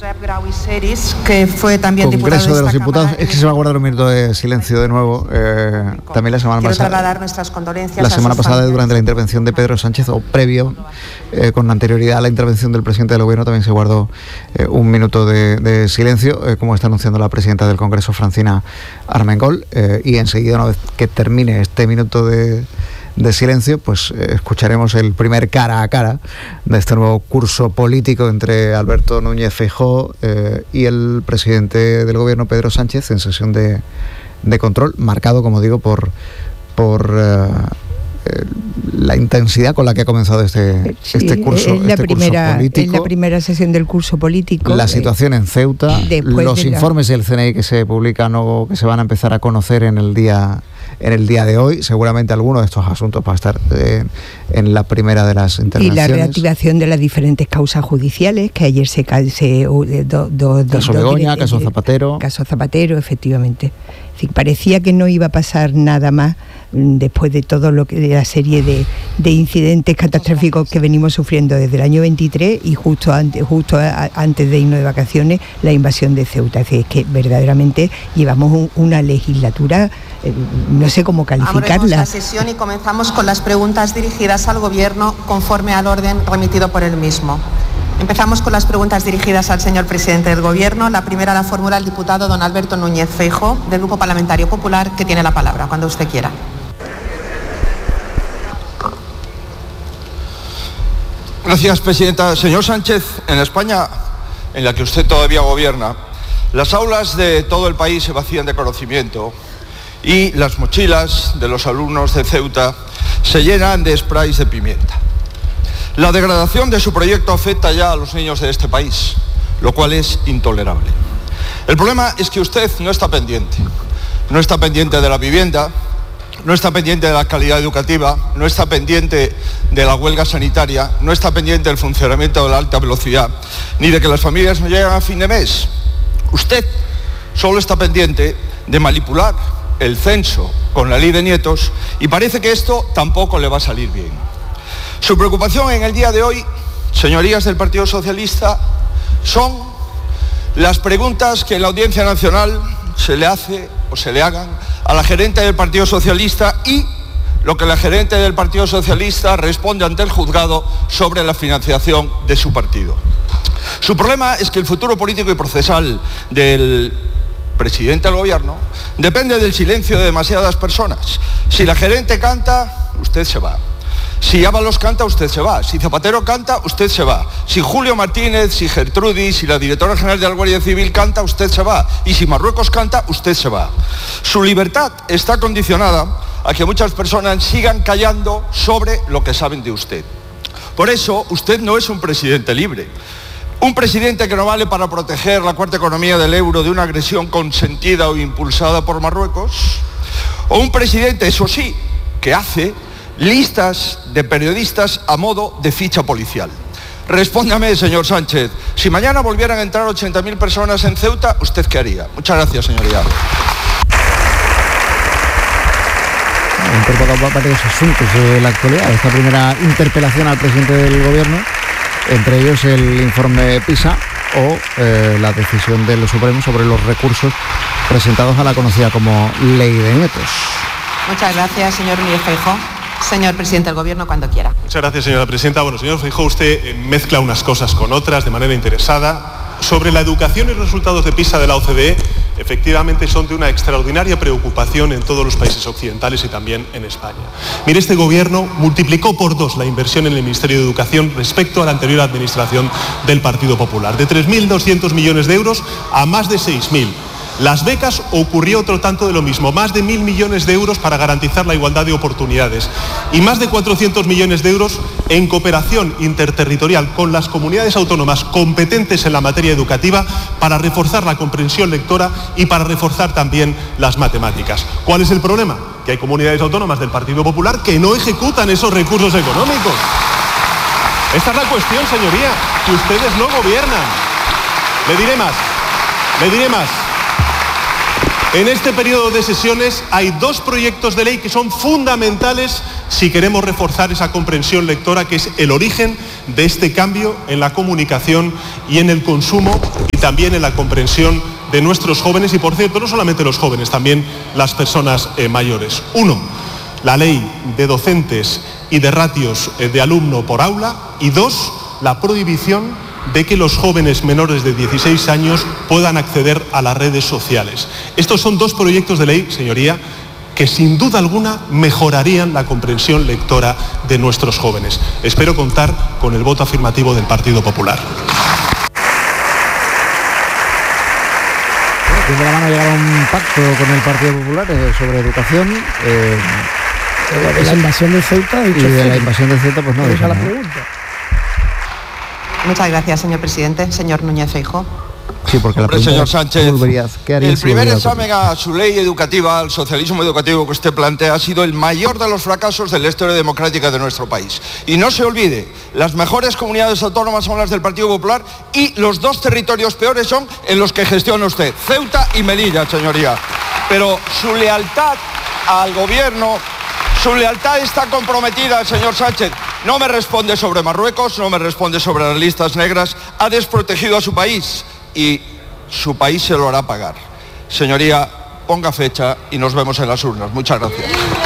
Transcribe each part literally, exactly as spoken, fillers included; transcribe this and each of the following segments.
Josep Grau i Seris, que fue también diputado Congreso de los Diputados. Cámara. Es que se va a guardar un minuto de silencio de nuevo. Eh, también la semana Quiero pasada. trasladar nuestras condolencias La a semana sus pasada, familiares. durante la intervención de Pedro Sánchez, o previo, eh, con anterioridad a la intervención del presidente del Gobierno, también se guardó eh, un minuto de, de silencio, eh, como está anunciando la presidenta del Congreso, Francina Armengol, eh, y enseguida, una vez que termine este minuto de, de silencio, pues eh, escucharemos el primer cara a cara de este nuevo curso político entre Alberto Núñez Feijóo eh, y el presidente del Gobierno, Pedro Sánchez, en sesión de, de control, marcado, como digo, por... por eh, Eh, la intensidad con la que ha comenzado este, sí, este curso, es la este primera, curso político. Es la primera sesión del curso político. La situación en Ceuta, los de informes la... del C N I que se publican o que se van a empezar a conocer en el día en el día de hoy. Seguramente alguno de estos asuntos va a estar eh, en la primera de las intervenciones. Y la reactivación de las diferentes causas judiciales, que ayer se... se do, do, do, caso do, Begoña, do, caso Zapatero. Caso Zapatero, efectivamente. Es decir, parecía que no iba a pasar nada más después de todo lo que de la serie de, de incidentes catastróficos que venimos sufriendo desde el año veintitrés y justo antes, justo a, antes de irnos de vacaciones, la invasión de Ceuta. Es decir, es que verdaderamente llevamos un, una legislatura, eh, no sé cómo calificarla. Abrimos la sesión y comenzamos con las preguntas dirigidas al Gobierno conforme al orden remitido por el mismo. Empezamos con las preguntas dirigidas al señor presidente del Gobierno. La primera la formula el diputado don Alberto Núñez Feijóo, del Grupo Parlamentario Popular, que tiene la palabra, cuando usted quiera. Gracias, presidenta. Señor Sánchez, en España, en la que usted todavía gobierna, las aulas de todo el país se vacían de conocimiento y las mochilas de los alumnos de Ceuta se llenan de sprays de pimienta. La degradación de su proyecto afecta ya a los niños de este país, lo cual es intolerable. El problema es que usted no está pendiente. No está pendiente de la vivienda, no está pendiente de la calidad educativa, no está pendiente de la huelga sanitaria, no está pendiente del funcionamiento de la alta velocidad, ni de que las familias no llegan a fin de mes. Usted solo está pendiente de manipular el censo con la ley de nietos y parece que esto tampoco le va a salir bien. Su preocupación en el día de hoy, señorías del Partido Socialista, son las preguntas que en la Audiencia Nacional se le hace o se le hagan a la gerente del Partido Socialista y lo que la gerente del Partido Socialista responde ante el juzgado sobre la financiación de su partido. Su problema es que el futuro político y procesal del presidente del Gobierno depende del silencio de demasiadas personas. Si la gerente canta, usted se va. Si Ábalos canta, usted se va. Si Zapatero canta, usted se va. Si Julio Martínez, si Gertrudis, si la directora general de la Guardia Civil canta, usted se va. Y si Marruecos canta, usted se va. Su libertad está condicionada a que muchas personas sigan callando sobre lo que saben de usted. Por eso, usted no es un presidente libre. Un presidente que no vale para proteger la cuarta economía del euro de una agresión consentida o impulsada por Marruecos. O un presidente, eso sí, que hace listas de periodistas a modo de ficha policial. Respóndame, señor Sánchez, si mañana volvieran a entrar ochenta mil personas en Ceuta, ¿usted qué haría? Muchas gracias, señoría. Incorporado varios asuntos de la actualidad, esta primera interpelación al presidente del Gobierno, entre ellos el informe PISA o eh, la decisión del Supremo sobre los recursos presentados a la conocida como Ley de Nietos. Muchas gracias, señor Núñez Feijóo. Señor presidente del Gobierno, cuando quiera. Muchas gracias, señora presidenta. Bueno, señor Feijóo, usted mezcla unas cosas con otras de manera interesada. Sobre la educación y los resultados de PISA de la O C D E, efectivamente son de una extraordinaria preocupación en todos los países occidentales y también en España. Mire, este gobierno multiplicó por dos la inversión en el Ministerio de Educación respecto a la anterior administración del Partido Popular, de tres mil doscientos millones de euros a más de seis mil. Las becas ocurrió otro tanto de lo mismo, más de mil millones de euros para garantizar la igualdad de oportunidades y más de cuatrocientos millones de euros en cooperación interterritorial con las comunidades autónomas competentes en la materia educativa para reforzar la comprensión lectora y para reforzar también las matemáticas. ¿Cuál es el problema? Que hay comunidades autónomas del Partido Popular que no ejecutan esos recursos económicos. Esta es la cuestión, señoría, que ustedes no gobiernan. Le diré más, le diré más. En este periodo de sesiones hay dos proyectos de ley que son fundamentales si queremos reforzar esa comprensión lectora, que es el origen de este cambio en la comunicación y en el consumo, y también en la comprensión de nuestros jóvenes, y por cierto, no solamente los jóvenes, también las personas eh, mayores. Uno, la ley de docentes y de ratios eh, de alumno por aula, y dos, la prohibición de que los jóvenes menores de dieciséis años puedan acceder a las redes sociales. Estos son dos proyectos de ley, señoría, que sin duda alguna mejorarían la comprensión lectora de nuestros jóvenes. Espero contar con el voto afirmativo del Partido Popular. Tiene la mano llegar a un pacto con el Partido Popular eh, sobre educación. Eh, de la invasión de Ceuta. Y de la invasión de Ceuta, pues no. Esa es la pregunta. Muchas gracias, señor presidente. Señor Núñez Feijóo. Sí, porque la Hombre, pregunta señor Sánchez, es, ¿qué haría el si primer volviera examen a su ley educativa, al socialismo educativo que usted plantea, ha sido el mayor de los fracasos de la historia democrática de nuestro país. Y no se olvide, las mejores comunidades autónomas son las del Partido Popular, y los dos territorios peores son en los que gestiona usted, Ceuta y Melilla, señoría. Pero su lealtad al gobierno, su lealtad está comprometida, señor Sánchez. No me responde sobre Marruecos, no me responde sobre las listas negras, ha desprotegido a su país y su país se lo hará pagar. Señoría, ponga fecha y nos vemos en las urnas. Muchas gracias.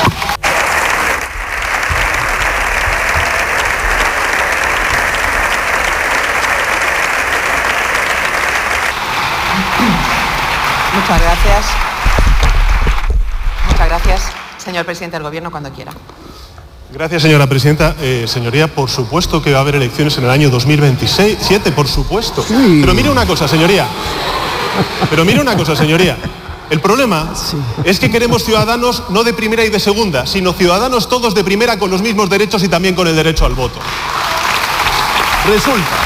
Muchas gracias. Muchas gracias. Señor presidente del Gobierno, cuando quiera. Gracias, señora presidenta. Eh, señoría, por supuesto que va a haber elecciones en el año dos mil veintisiete, por supuesto. Sí. Pero mire una cosa, señoría. Pero mire una cosa, señoría. El problema sí. es que queremos ciudadanos no de primera y de segunda, sino ciudadanos todos de primera con los mismos derechos y también con el derecho al voto. Resulta,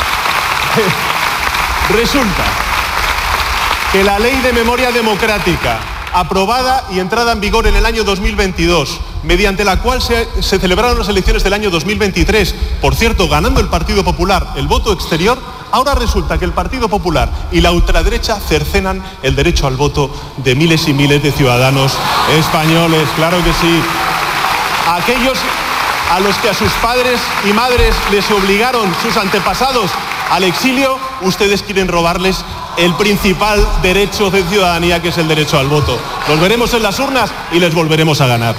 resulta que la Ley de Memoria Democrática, aprobada y entrada en vigor en el año dos mil veintidós, mediante la cual se, se celebraron las elecciones del año dos mil veintitrés, por cierto, ganando el Partido Popular el voto exterior, ahora resulta que el Partido Popular y la ultraderecha cercenan el derecho al voto de miles y miles de ciudadanos españoles. Claro que sí. Aquellos a los que a sus padres y madres les obligaron sus antepasados al exilio, ustedes quieren robarles el principal derecho de ciudadanía, que es el derecho al voto. Los veremos en las urnas y les volveremos a ganar.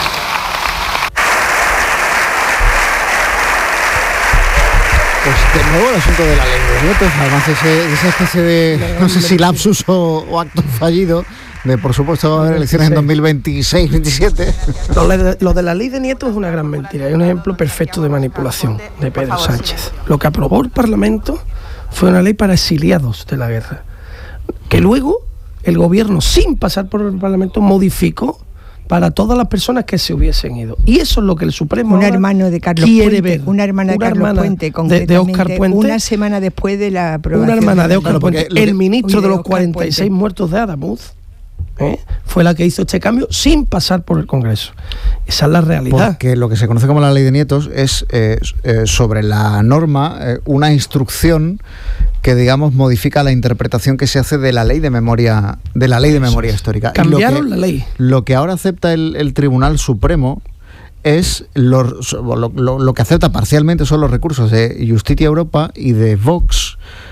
Pues de nuevo el asunto de la ley de nietos, además ese, esa especie de, no sé si lapsus o, o acto fallido, de por supuesto va a haber elecciones en dos mil veintiséis veintisiete. Lo de, lo de la ley de nietos es una gran mentira, es un ejemplo perfecto de manipulación de Pedro Sánchez. Lo que aprobó el Parlamento fue una ley para exiliados de la guerra, que luego el gobierno, sin pasar por el Parlamento, modificó para todas las personas que se hubiesen ido. Y eso es lo que el Supremo un hermano de Carlos quiere Puente, ver. Una hermana de una Carlos hermana Puente, de, de Óscar Puente. Una semana después de la aprobación. Una hermana de Óscar claro, Puente, el ministro de los cuarenta y seis muertos de Adamuz, ¿eh? fue la que hizo este cambio sin pasar por el Congreso. Esa es la realidad. Porque lo que se conoce como la ley de nietos es eh, eh, sobre la norma, eh, una instrucción que, digamos, modifica la interpretación que se hace de la ley de memoria, de la ley de memoria histórica. Cambiaron que, la ley. Lo que ahora acepta el, el Tribunal Supremo es lo, lo, lo, lo que acepta parcialmente son los recursos de Justicia Europa y de Vox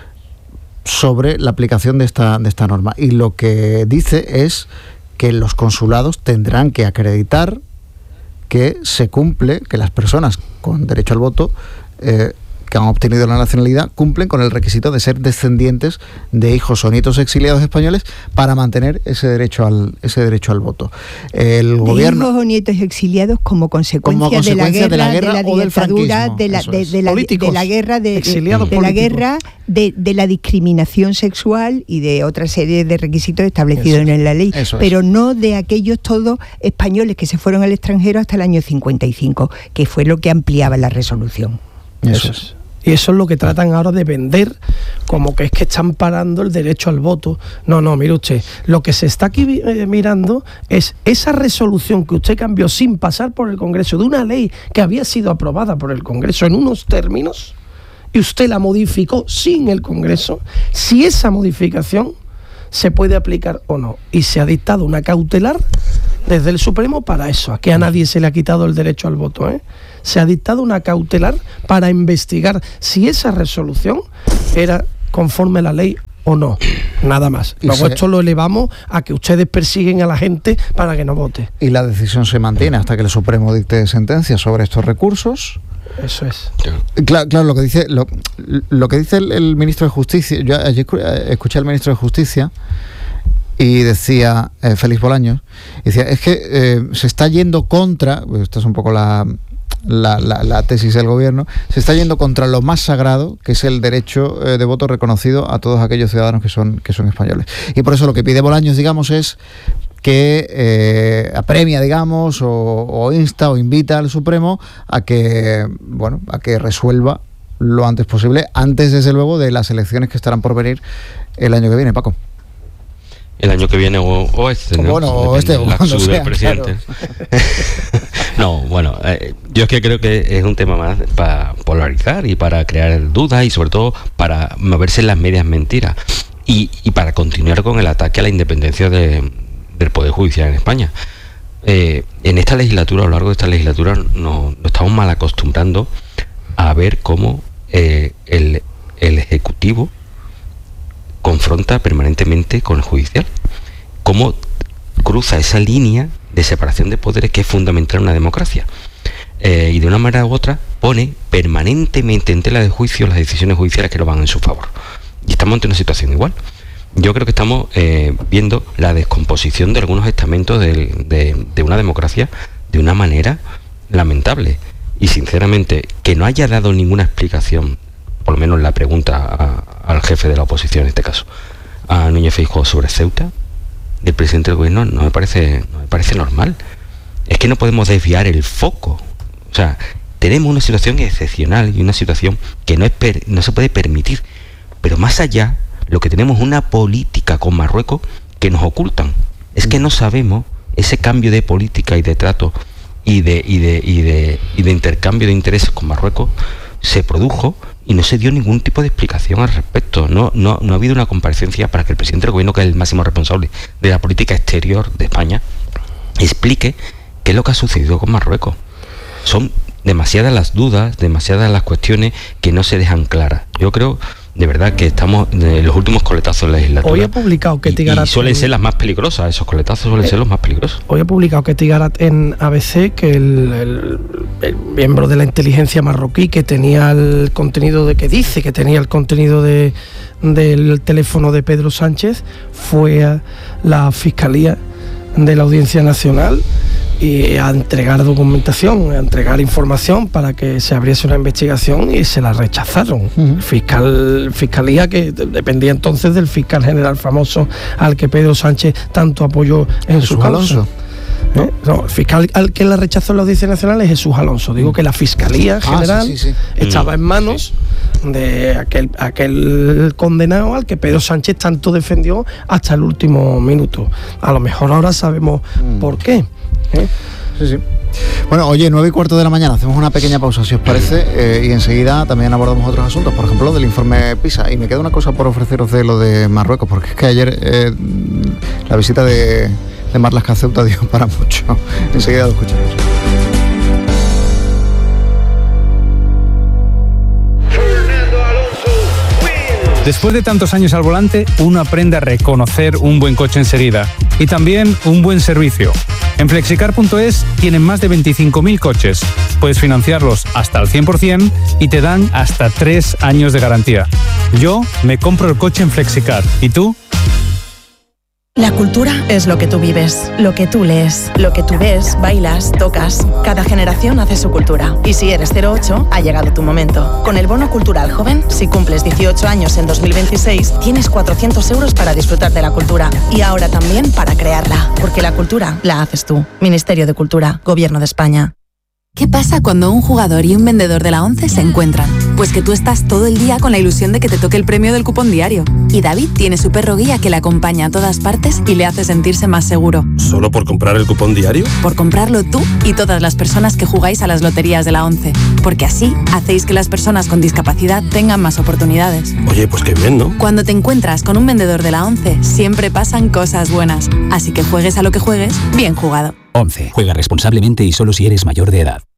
sobre la aplicación de esta, de esta norma. Y lo que dice es que los consulados tendrán que acreditar que se cumple, que las personas con derecho al voto eh, que han obtenido la nacionalidad cumplen con el requisito de ser descendientes de hijos o nietos exiliados españoles para mantener ese derecho al ese derecho al voto. El de gobierno hijos o nietos exiliados como consecuencia, como consecuencia de la guerra, de la, guerra de la dictadura, de la, de, de, la, de la guerra de, de, de la guerra de, de la discriminación sexual y de otra serie de requisitos establecidos Eso. en la ley, Eso pero es. no de aquellos todos españoles que se fueron al extranjero hasta el año cincuenta y cinco, que fue lo que ampliaba la resolución. Eso es. Y eso es lo que tratan ahora de vender, como que es que están parando el derecho al voto. No, no, mire usted, lo que se está aquí eh, mirando es esa resolución que usted cambió sin pasar por el Congreso, de una ley que había sido aprobada por el Congreso en unos términos, y usted la modificó sin el Congreso. Si esa modificación se puede aplicar o no. Y se ha dictado una cautelar desde el Supremo para eso. Aquí a nadie se le ha quitado el derecho al voto, ¿eh? Se ha dictado una cautelar para investigar si esa resolución era conforme a la ley o no, nada más. Luego se... esto lo elevamos a que ustedes persiguen a la gente para que no vote. Y la decisión se mantiene hasta que el Supremo dicte sentencia sobre estos recursos. Eso es. Claro, claro, lo que dice lo, lo que dice el, el ministro de Justicia. Yo ayer escuché al ministro de Justicia y decía, eh, Félix Bolaños, decía, es que eh, se está yendo contra, pues esta es un poco la La, la, la tesis del gobierno, se está yendo contra lo más sagrado, que es el derecho eh, de voto reconocido a todos aquellos ciudadanos que son, que son españoles. Y por eso lo que pide Bolaños, digamos, es que eh, apremia, digamos, o, o insta o invita al Supremo a que, bueno, a que resuelva lo antes posible, antes, desde luego, de las elecciones que estarán por venir el año que viene, Paco. El año que viene o, o este, ¿no? Bueno, o este, o cuando sea, presidente. Claro. No, bueno, eh, yo es que creo que es un tema más para polarizar y para crear dudas y sobre todo para moverse en las medias mentiras y, y para continuar con el ataque a la independencia de, del Poder Judicial en España. Eh, en esta legislatura, a lo largo de esta legislatura, nos, nos estamos mal acostumbrando a ver cómo eh, el, el Ejecutivo confronta permanentemente con el judicial, cómo cruza esa línea de separación de poderes que es fundamental en una democracia, eh, y de una manera u otra pone permanentemente en tela de juicio las decisiones judiciales que no van en su favor, y estamos ante una situación igual. Yo creo que estamos eh, viendo la descomposición de algunos estamentos de, de, de una democracia de una manera lamentable, y sinceramente que no haya dado ninguna explicación, por lo menos la pregunta a, al jefe de la oposición en este caso, a Núñez Feijóo sobre Ceuta, del presidente del gobierno, no me parece no me parece normal. Es que no podemos desviar el foco. O sea, tenemos una situación excepcional y una situación que no es per, no se puede permitir. Pero más allá, lo que tenemos es una política con Marruecos que nos ocultan. Es que no sabemos ese cambio de política y de trato y de y de y de, y de intercambio de intereses con Marruecos se produjo y no se dio ningún tipo de explicación al respecto. No, no, no ha habido una comparecencia para que el presidente del gobierno, que es el máximo responsable de la política exterior de España, explique qué es lo que ha sucedido con Marruecos. Son demasiadas las dudas, demasiadas las cuestiones que no se dejan claras. Yo creo, de verdad, que estamos en los últimos coletazos de la legislatura. Hoy ha publicado que y, y suelen ser las más peligrosas, esos coletazos suelen eh, ser los más peligrosos. Hoy ha publicado que Tigarat en A B C que el, el, el miembro de la inteligencia marroquí que tenía el contenido de que dice que tenía el contenido de del teléfono de Pedro Sánchez fue a la Fiscalía de la Audiencia Nacional y a entregar documentación, a entregar información para que se abriese una investigación y se la rechazaron. Uh-huh. Fiscal, fiscalía que dependía entonces del fiscal general famoso al que Pedro Sánchez tanto apoyó en Jesús su causa. Alonso. ¿Eh? No, el fiscal al que la rechazó en la Audiencia Nacional es Jesús Alonso. Digo que la Fiscalía General ah, sí, sí, sí. estaba en manos sí. de aquel, aquel condenado al que Pedro Sánchez tanto defendió hasta el último minuto. A lo mejor ahora sabemos mm. por qué. ¿Eh? Sí, sí. Bueno, oye, nueve y cuarto de la mañana, hacemos una pequeña pausa, si os parece, eh, y enseguida también abordamos otros asuntos, por ejemplo, del informe PISA. Y me queda una cosa por ofreceros de lo de Marruecos, porque es que ayer eh, la visita de, de Marlaska a Ceuta dio para mucho. Enseguida lo escuchamos. Después de tantos años al volante, uno aprende a reconocer un buen coche enseguida y también un buen servicio. En flexicar punto es tienen más de veinticinco mil coches. Puedes financiarlos hasta el cien por ciento y te dan hasta tres años de garantía. Yo me compro el coche en Flexicar. ¿Y tú? La cultura es lo que tú vives, lo que tú lees, lo que tú ves, bailas, tocas. Cada generación hace su cultura. Y si eres cero ocho, ha llegado tu momento. Con el Bono Cultural Joven, si cumples dieciocho años en dos mil veintiséis, tienes cuatrocientos euros para disfrutar de la cultura. Y ahora también para crearla. Porque la cultura la haces tú. Ministerio de Cultura, Gobierno de España. ¿Qué pasa cuando un jugador y un vendedor de la ONCE se encuentran? Pues que tú estás todo el día con la ilusión de que te toque el premio del cupón diario. Y David tiene su perro guía que le acompaña a todas partes y le hace sentirse más seguro. ¿Solo por comprar el cupón diario? Por comprarlo tú y todas las personas que jugáis a las loterías de la ONCE. Porque así hacéis que las personas con discapacidad tengan más oportunidades. Oye, pues qué bien, ¿no? Cuando te encuentras con un vendedor de la ONCE, siempre pasan cosas buenas. Así que juegues a lo que juegues, bien jugado. ONCE. Juega responsablemente y solo si eres mayor de edad.